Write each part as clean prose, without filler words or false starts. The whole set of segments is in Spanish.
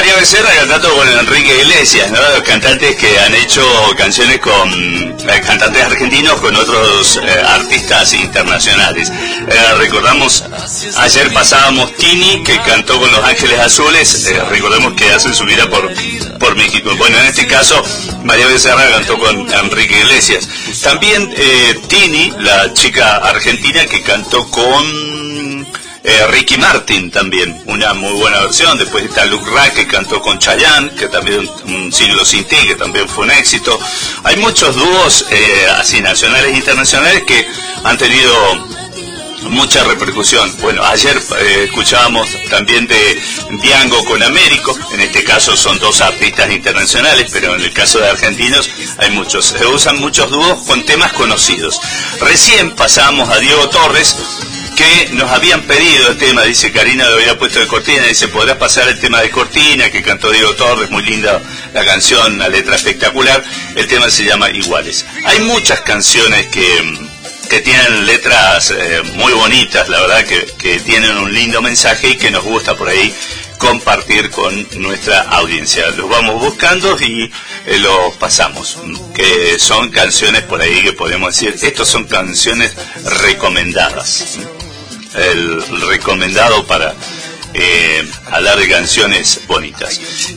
María Becerra cantando con Enrique Iglesias, ¿no? Los cantantes que han hecho canciones con cantantes argentinos con otros artistas internacionales. Recordamos, ayer pasábamos Tini, que cantó con Los Ángeles Azules, recordemos que hacen su vida por México. Bueno, en este caso, María Becerra cantó con Enrique Iglesias. También Tini, la chica argentina que cantó con Ricky Martin también, una muy buena versión. Después está Luke Rack, que cantó con Chayanne, que también Un siglo sin ti, que también fue un éxito. Hay muchos dúos así nacionales e internacionales que han tenido mucha repercusión. Bueno, ayer escuchábamos también de Diango con Américo. En este caso son dos artistas internacionales, pero en el caso de argentinos hay muchos. Se usan muchos dúos con temas conocidos. Recién pasábamos a Diego Torres, que nos habían pedido el tema. Dice Karina, lo había puesto de cortina. Dice, ¿podrás pasar el tema de cortina que cantó Diego Torres? Muy linda la canción, la letra espectacular. El tema se llama Iguales. Hay muchas canciones que tienen letras muy bonitas, la verdad, que tienen un lindo mensaje y que nos gusta por ahí compartir con nuestra audiencia. Los vamos buscando y los pasamos, que son canciones por ahí que podemos decir, estos son canciones recomendadas. El recomendado para hablar de canciones bonitas.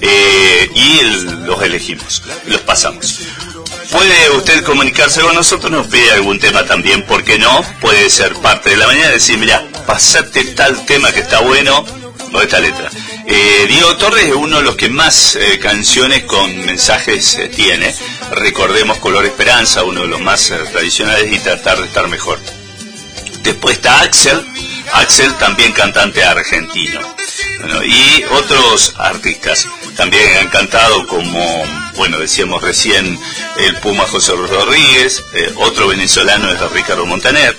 Y los elegimos, los pasamos. Puede usted comunicarse con nosotros, nos pide algún tema también, ¿por qué no? Puede ser parte de la mañana, decir, mira, pasate tal tema que está bueno, o esta letra. Diego Torres es uno de los que más canciones con mensajes tiene. Recordemos Color Esperanza, uno de los más tradicionales, y Tratar de estar mejor. Después está Axel también cantante argentino. Bueno, y otros artistas también han cantado, como, bueno, decíamos recién, el Puma José Rodríguez, otro venezolano es Ricardo Montaner.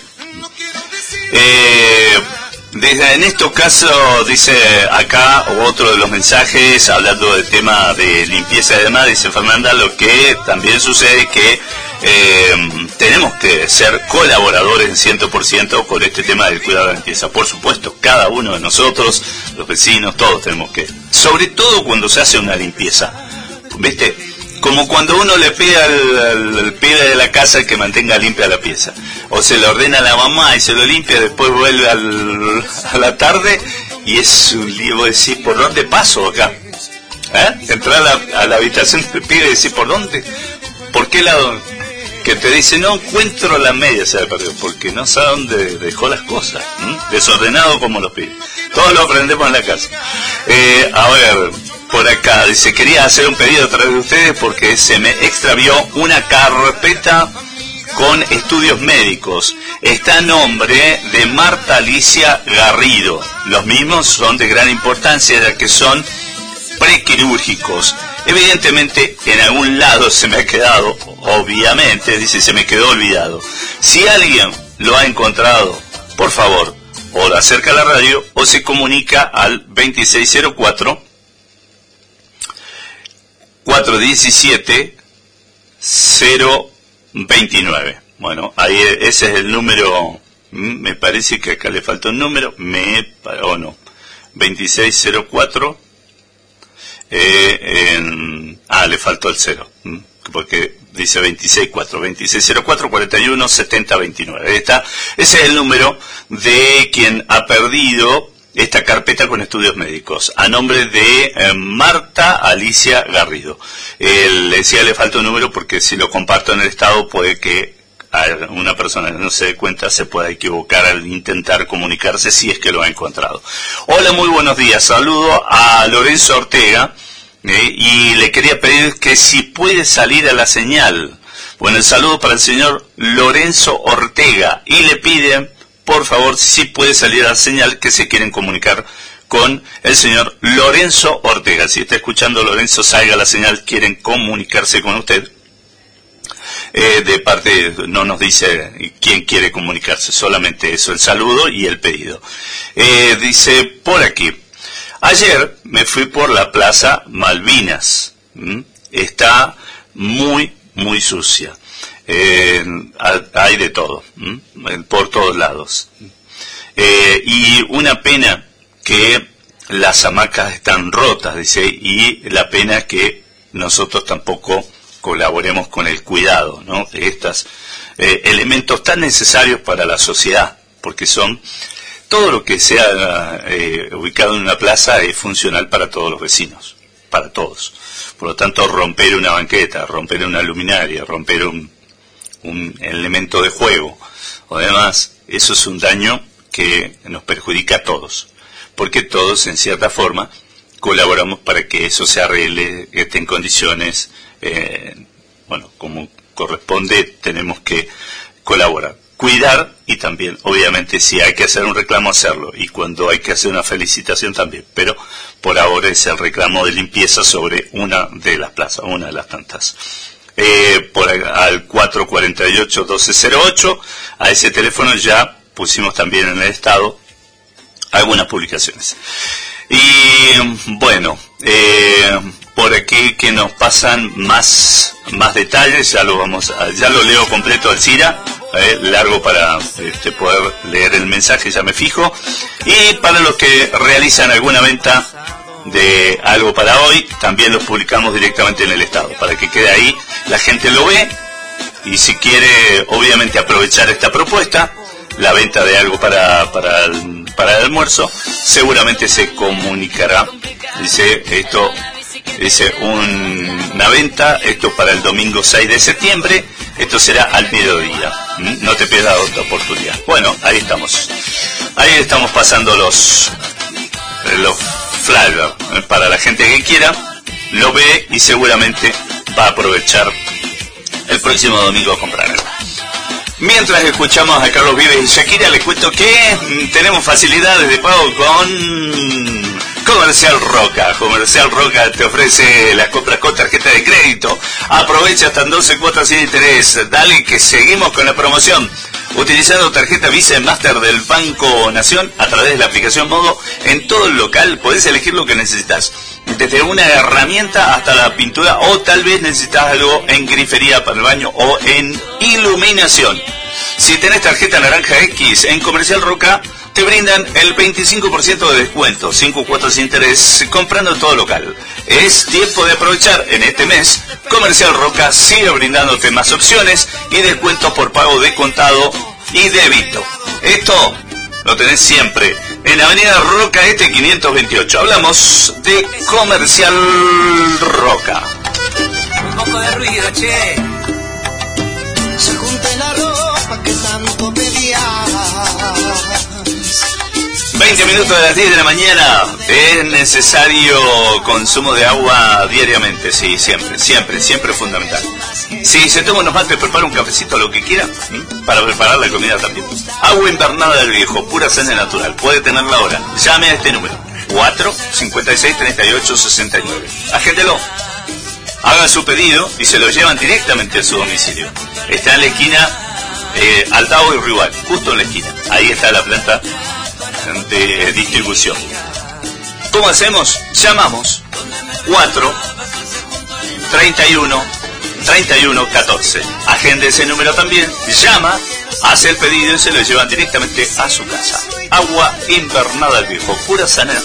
En estos casos, dice acá, otro de los mensajes, hablando del tema de limpieza y demás, dice Fernanda, lo que también sucede es que tenemos que ser colaboradores en 100% con este tema del cuidado de la limpieza. Por supuesto, cada uno de nosotros, los vecinos, todos tenemos que, sobre todo cuando se hace una limpieza, ¿viste? Como cuando uno le pide al pibe de la casa que mantenga limpia la pieza, o se le ordena a la mamá y se lo limpia, después vuelve a la tarde y es un lío. Decir, ¿por dónde paso acá? Entrar a la habitación del pibe y decir, ¿por dónde? ¿Por qué lado? Que te dice, no encuentro la media, se ha perdido, porque no sabe dónde dejó las cosas. Desordenado como los pibes. Todos lo aprendemos en la casa. A ver, por acá dice, quería hacer un pedido a través de ustedes porque se me extravió una carpeta con estudios médicos. Está a nombre de Marta Alicia Garrido. Los mismos son de gran importancia, ya que son prequirúrgicos. Evidentemente, en algún lado se me ha quedado, obviamente, dice, se me quedó olvidado. Si alguien lo ha encontrado, por favor, o lo acerca a la radio, o se comunica al 2604-417-029. Bueno, ahí ese es el número, me parece que acá le falta un número, o no, 2604, le faltó el 0, porque dice 2604-41-70-29. Ahí está, ese es el número de quien ha perdido esta carpeta con estudios médicos, a nombre de Marta Alicia Garrido. Le decía, le falta un número porque si lo comparto en el estado puede que una persona que no se dé cuenta se pueda equivocar al intentar comunicarse, si es que lo ha encontrado. Hola, muy buenos días, saludo a Lorenzo Ortega, y le quería pedir que si puede salir a la señal. Bueno, el saludo para el señor Lorenzo Ortega, y le piden, por favor, si puede salir a la señal, que se quieren comunicar con el señor Lorenzo Ortega. Si está escuchando, Lorenzo, salga a la señal, quieren comunicarse con usted. De parte, no nos dice quién quiere comunicarse, solamente eso, el saludo y el pedido. Dice por aquí, ayer me fui por la Plaza Malvinas, está muy sucia, hay de todo, por todos lados, y una pena que las hamacas están rotas, dice, y la pena es que nosotros tampoco colaboremos con el cuidado, ¿no?, de estos elementos tan necesarios para la sociedad, porque son todo lo que sea ubicado en una plaza es funcional para todos los vecinos, para todos. Por lo tanto, romper una banqueta, romper una luminaria, romper un elemento de juego o demás, eso es un daño que nos perjudica a todos, porque todos en cierta forma colaboramos para que eso se arregle, que esté en condiciones, bueno, como corresponde, tenemos que colaborar, cuidar, y también, obviamente, si hay que hacer un reclamo, hacerlo, y cuando hay que hacer una felicitación también, pero por ahora es el reclamo de limpieza sobre una de las plazas, una de las tantas. Al 448-1208, a ese teléfono ya pusimos también en el estado algunas publicaciones. Y bueno, por aquí que nos pasan más detalles, ya lo leo completo, Alcira, largo para poder leer el mensaje, ya me fijo. Y para los que realizan alguna venta de algo para hoy, también los publicamos directamente en el estado, para que quede ahí, la gente lo ve, y si quiere obviamente aprovechar esta propuesta, la venta de algo para el almuerzo, seguramente se comunicará. Dice una venta, esto para el domingo 6 de septiembre, esto será al mediodía, no te pierdas otra oportunidad. Bueno, ahí estamos pasando los flyers para la gente que quiera, lo ve y seguramente va a aprovechar el próximo domingo a comprarlo. Mientras escuchamos a Carlos Vives y Shakira, les cuento que tenemos facilidades de pago con Comercial Roca. Comercial Roca te ofrece las compras con tarjeta de crédito. Aprovecha hasta en 12 cuotas sin interés. Dale que seguimos con la promoción. Utilizando tarjeta Visa y Master del Banco Nación a través de la aplicación Modo, en todo el local podés elegir lo que necesitas, desde una herramienta hasta la pintura, o tal vez necesitas algo en grifería para el baño o en iluminación. Si tenés tarjeta Naranja X, en Comercial Roca te brindan el 25% de descuento, 5 cuotas sin interés, comprando en todo local. Es tiempo de aprovechar. En este mes, Comercial Roca sigue brindándote más opciones y descuentos por pago de contado y débito. Esto lo tenés siempre en Avenida Roca Este 528. Hablamos de Comercial Roca. Un poco de ruido, che. Se junta la ropa que tanto pedías. 20 minutos de las 10 de la mañana. Es necesario consumo de agua diariamente, sí, siempre es fundamental. Si se toma unos mates, prepara un cafecito, lo que quiera, para preparar la comida también. Agua Invernada del Viejo, pura sangre natural, puede tenerla ahora. Llame a este número, 456-3869. Agéndelo, haga su pedido y se lo llevan directamente a su domicilio. Está en la esquina Aldao y Rival, justo en la esquina. Ahí está la planta de distribución. ¿Cómo hacemos? Llamamos 431-31-14. Agende ese número también, llama, hace el pedido y se lo llevan directamente a su casa. Agua Invernada del Viejo, pura sana